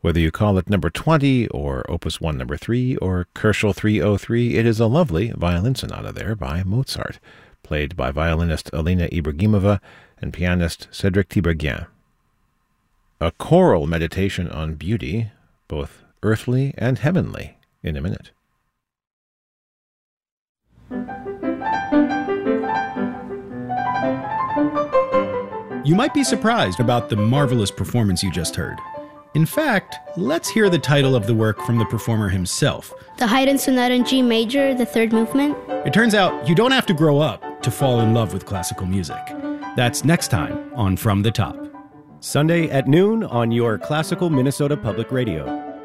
Whether you call it number 20 or Opus 1 number 3 or Koelschel 303, it is a lovely violin sonata there by Mozart, played by violinist Alina Ibragimova and pianist Cédric Tiberghien. A choral meditation on beauty, both earthly and heavenly, in a minute. You might be surprised about the marvelous performance you just heard. In fact, let's hear the title of the work from the performer himself. The Haydn Sonata in G Major, the third movement. It turns out you don't have to grow up to fall in love with classical music. That's next time on From the Top. Sunday at noon on your Classical Minnesota Public Radio.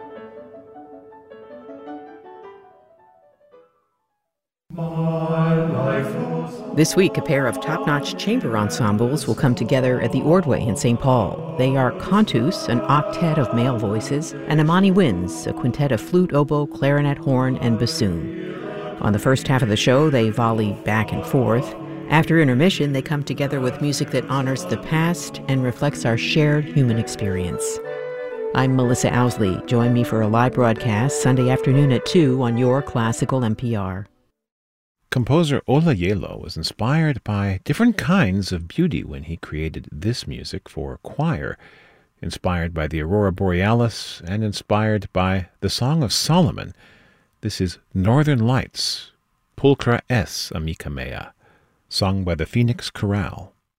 This week, a pair of top-notch chamber ensembles will come together at the Ordway in St. Paul. They are Cantus, an octet of male voices, and Amani Winds, a quintet of flute, oboe, clarinet, horn, and bassoon. On the first half of the show, they volley back and forth. After intermission, they come together with music that honors the past and reflects our shared human experience. I'm Melissa Owsley. Join me for a live broadcast Sunday afternoon at 2 on your Classical NPR. Composer Ola Gjeilo was inspired by different kinds of beauty when he created this music for choir, inspired by the Aurora Borealis and inspired by the Song of Solomon. This is Northern Lights, Pulchra es amica mea, sung by the Phoenix Chorale.